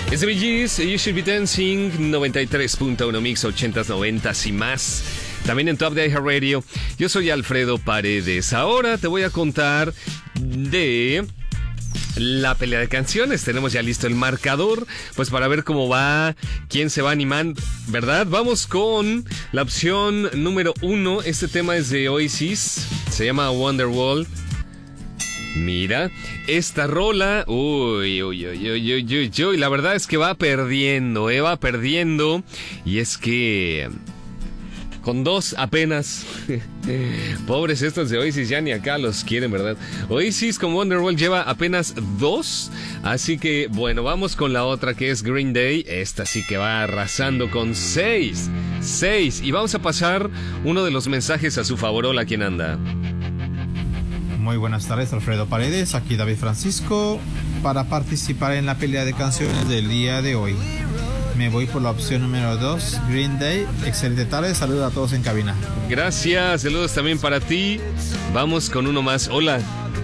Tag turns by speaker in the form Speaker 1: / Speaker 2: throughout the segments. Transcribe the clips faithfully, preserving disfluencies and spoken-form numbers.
Speaker 1: Es de Bee Gees, You Should Be Dancing, noventa y tres punto uno Mix, ochentas, noventas y más. También en Top de iHeartRadio. Yo soy Alfredo Paredes. Ahora te voy a contar de la pelea de canciones. Tenemos ya listo el marcador, pues para ver cómo va, quién se va animando, ¿verdad? Vamos con la opción número uno. Este tema es de Oasis, se llama Wonderwall. Mira, esta rola, uy, uy, uy, uy, uy, uy, uy, la verdad es que va perdiendo, eh, va perdiendo. Y es que con dos apenas. Pobres estos de Oasis, ya ni acá los quieren, ¿verdad? Oasis con Wonderwall lleva apenas dos. Así que, bueno, vamos con la otra que es Green Day. Esta sí que va arrasando con seis. Seis. Y vamos a pasar uno de los mensajes a su favor. Hola, ¿quién anda?
Speaker 2: Muy buenas tardes, Alfredo Paredes. Aquí David Francisco para participar en la pelea de canciones del día de hoy. Me voy por la opción número dos, Green Day. Excelente tarde, saludos a todos en cabina.
Speaker 1: Gracias, saludos también para ti. Vamos con uno más, hola.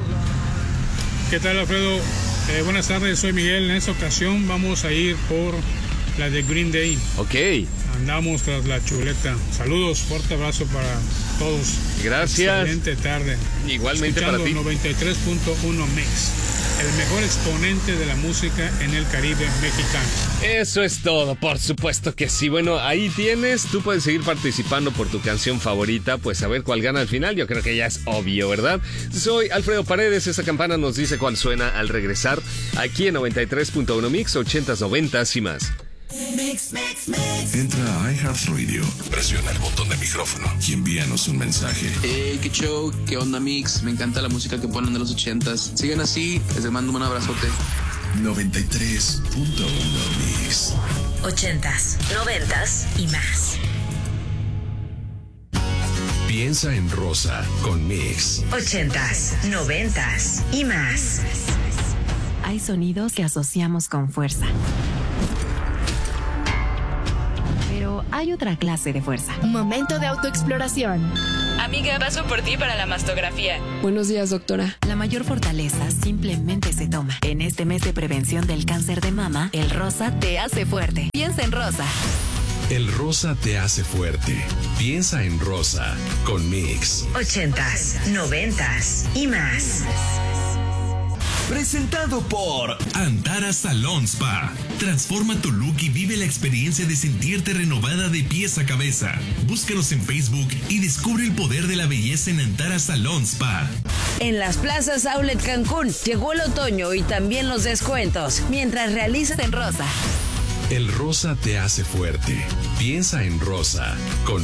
Speaker 3: ¿Qué tal, Alfredo? Eh, buenas tardes, soy Miguel. En esta ocasión vamos a ir por la de Green Day.
Speaker 1: Ok.
Speaker 3: Andamos tras la chuleta. Saludos, fuerte abrazo para todos.
Speaker 1: Gracias.
Speaker 3: Excelente tarde.
Speaker 1: Igualmente
Speaker 3: escuchando
Speaker 1: para ti.
Speaker 3: noventa y tres punto uno Mix, el mejor exponente de la música en el Caribe mexicano.
Speaker 1: Eso es todo, por supuesto que sí. Bueno, ahí tienes, tú puedes seguir participando por tu canción favorita, pues a ver cuál gana al final, yo creo que ya es obvio, ¿verdad? Soy Alfredo Paredes, esta campana nos dice cuál suena al regresar, aquí en noventa y tres punto uno Mix, ochentas, noventas y más.
Speaker 4: Mix, mix, mix. Entra a iHeartRadio, presiona el botón de micrófono y envíanos un mensaje.
Speaker 5: Hey, qué show, qué onda Mix, me encanta la música que ponen de los ochentas. Sigan así, les mando un abrazote.
Speaker 4: noventa y tres punto uno Mix.
Speaker 6: Ochentas, noventas y más.
Speaker 4: Piensa en rosa con Mix.
Speaker 6: Ochentas, noventas y más.
Speaker 7: Hay sonidos que asociamos con fuerza. Pero hay otra clase de fuerza.
Speaker 8: Momento de autoexploración.
Speaker 9: Amiga, paso por ti para la mastografía.
Speaker 8: Buenos días, doctora.
Speaker 7: La mayor fortaleza simplemente se toma. En este mes de prevención del cáncer de mama, el rosa te hace fuerte. Piensa en rosa.
Speaker 4: El rosa te hace fuerte. Piensa en rosa con Mix.
Speaker 6: Ochentas, noventas y más.
Speaker 10: Presentado por Antara Salon Spa. Transforma tu look y vive la experiencia de sentirte renovada de pies a cabeza. Búscanos en Facebook y descubre el poder de la belleza en Antara Salon Spa.
Speaker 11: En las plazas Outlet Cancún llegó el otoño y también los descuentos, mientras realizas en rosa.
Speaker 4: El rosa te hace fuerte. Piensa en rosa con